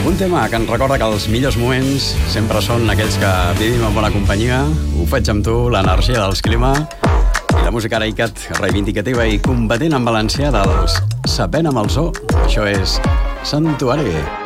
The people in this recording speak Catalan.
Un tema que ens recorda que els millors moments sempre són aquells que vivim en bona companyia. Ho faig amb tu, l'energia dels Clima i la música Araicat, reivindicativa i combatent en valencià dels Sapent amb el Zoo. Això és Santuari.